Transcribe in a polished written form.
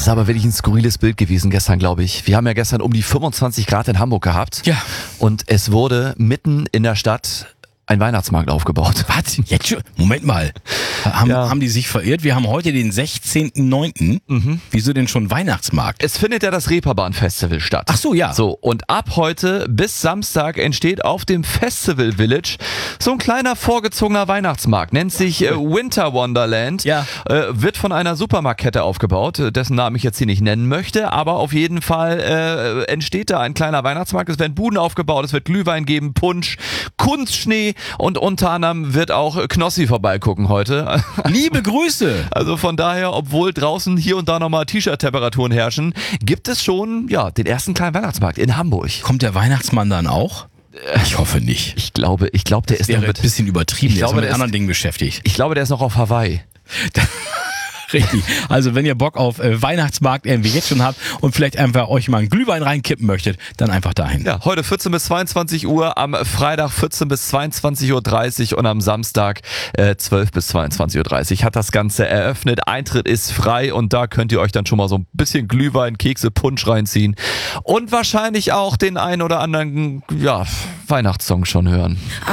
ist aber wirklich ein skurriles Bild gewesen gestern, glaube ich. Wir haben ja gestern um die 25 Grad in Hamburg gehabt. Ja. Und es wurde mitten in der Stadt ein Weihnachtsmarkt aufgebaut. Was? Jetzt schon? Moment mal. Haben die sich verirrt? Wir haben heute den 16.09. Wieso denn schon Weihnachtsmarkt? Es findet ja das Reeperbahn-Festival statt. Ach so, ja. So, und ab heute bis Samstag entsteht auf dem Festival Village so ein kleiner vorgezogener Weihnachtsmarkt. Nennt sich Winter Wonderland. Ja. Wird von einer Supermarktkette aufgebaut, dessen Namen ich jetzt hier nicht nennen möchte. Aber auf jeden Fall entsteht da ein kleiner Weihnachtsmarkt. Es werden Buden aufgebaut, es wird Glühwein geben, Punsch, Kunstschnee und unter anderem wird auch Knossi vorbeigucken heute. Liebe Grüße! Also von daher, obwohl draußen hier und da nochmal T-Shirt-Temperaturen herrschen, gibt es schon den ersten kleinen Weihnachtsmarkt in Hamburg. Kommt der Weihnachtsmann dann auch? Ich hoffe nicht. Ich glaube, der ist noch Wäre ein bisschen übertrieben. Ich glaube, der ist der mit anderen Dingen beschäftigt. Ich glaube, der ist noch auf Hawaii. Richtig. Also wenn ihr Bock auf Weihnachtsmarkt irgendwie jetzt schon habt und vielleicht einfach euch mal einen Glühwein reinkippen möchtet, dann einfach dahin. Ja, heute 14 bis 22 Uhr, am Freitag 14 bis 22.30 Uhr und am Samstag 12 bis 22.30 Uhr hat das Ganze eröffnet. Eintritt ist frei und da könnt ihr euch dann schon mal so ein bisschen Glühwein, Kekse, Punsch reinziehen und wahrscheinlich auch den einen oder anderen Weihnachtssong schon hören.